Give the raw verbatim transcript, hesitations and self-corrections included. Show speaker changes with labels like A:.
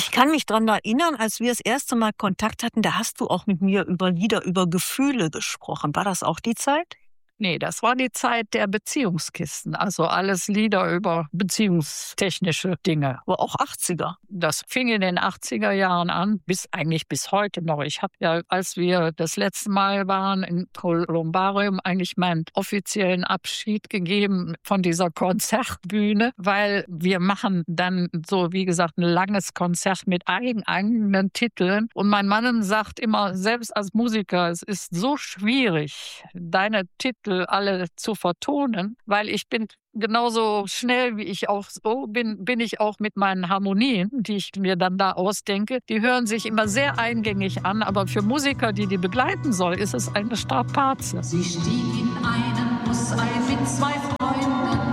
A: Ich kann mich dran erinnern, als wir das erste Mal Kontakt hatten, da hast du auch mit mir über Lieder, über Gefühle gesprochen. War das auch die Zeit?
B: Nee, das war die Zeit der Beziehungskisten, also alles Lieder über beziehungstechnische Dinge.
A: Aber auch achtziger.
B: Das fing in den achtziger Jahren an, bis eigentlich bis heute noch. Ich habe ja, als wir das letzte Mal waren in Columbarium, eigentlich meinen offiziellen Abschied gegeben von dieser Konzertbühne, weil wir machen dann so, wie gesagt, ein langes Konzert mit eigen, eigenen Titeln. Und mein Mann sagt immer, selbst als Musiker, es ist so schwierig, deine Titel alle zu vertonen, weil ich bin genauso schnell, wie ich auch so bin, bin ich auch mit meinen Harmonien, die ich mir dann da ausdenke. Die hören sich immer sehr eingängig an, aber für Musiker, die die begleiten soll, ist es eine Strapaze.
C: Sie stieg in einen Bus ein mit zwei Freunden.